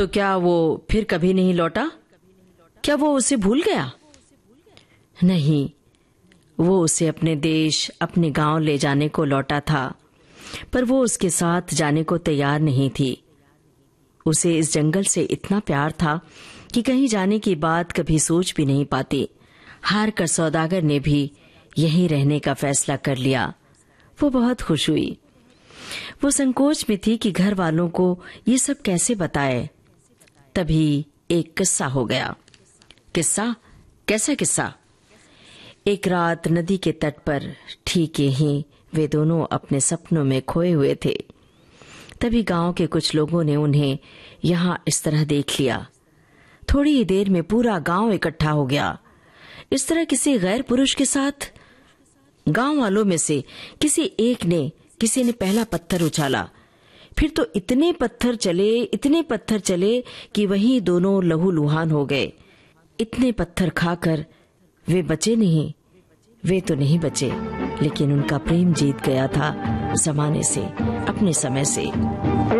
तो क्या वो फिर कभी नहीं लौटा? क्या वो उसे भूल गया? नहीं, वो उसे अपने देश, अपने गांव ले जाने को लौटा था, पर वो उसके साथ जाने को तैयार नहीं थी। उसे इस जंगल से इतना प्यार था कि कहीं जाने की बात कभी सोच भी नहीं पाती। हार कर सौदागर ने भी यहीं रहने का फैसला कर लिया। वो बहुत खुश हुई। वो संकोच में थी कि घर वालों को ये सब कैसे बताए। तभी एक किस्सा हो गया। किस्सा? कैसा किस्सा? एक रात नदी के तट पर ठीक यहीं वे दोनों अपने सपनों में खोए हुए थे। तभी गांव के कुछ लोगों ने उन्हें यहां इस तरह देख लिया। थोड़ी ही देर में पूरा गांव इकट्ठा हो गया। इस तरह किसी गैर पुरुष के साथ गांव वालों में से किसी ने पहला पत्थर उछाला। फिर तो इतने पत्थर चले कि वहीं दोनों लहूलुहान हो गए। इतने पत्थर खाकर वे बचे नहीं। वे तो नहीं बचे, लेकिन उनका प्रेम जीत गया था जमाने से, अपने समय से।